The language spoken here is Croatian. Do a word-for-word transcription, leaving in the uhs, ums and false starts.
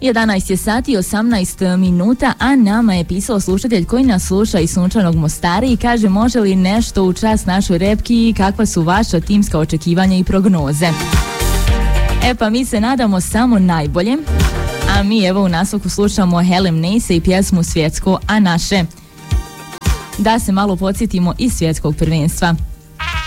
jedanaest je sati i osamnaest minuta, a nama je pisao slušatelj koji nas sluša iz sunčanog Mostara i kaže može li nešto u čast našoj repki i kakva su vaša timska očekivanja i prognoze. E pa mi se nadamo samo najbolje, a mi evo u nastavku slušamo Helen Nace i pjesmu Svjetsko, a naše. Da se malo podsjetimo iz svjetskog prvenstva.